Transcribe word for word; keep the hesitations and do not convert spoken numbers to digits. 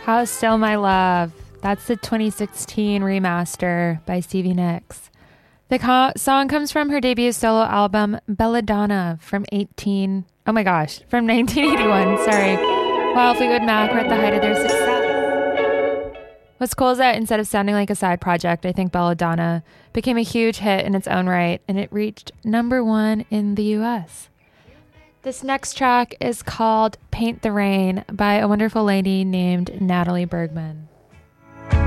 How Still My Love. That's the twenty sixteen remaster by Stevie Nicks. The co- song comes from her debut solo album, Belladonna, from eighteen... Oh my gosh, from nineteen eighty-one, sorry. While Fleetwood Mac were at the height of their success. What's cool is that instead of sounding like a side project, I think Belladonna became a huge hit in its own right, and it reached number one in the U S. This next track is called Paint the Rain by a wonderful lady named Natalie Bergman.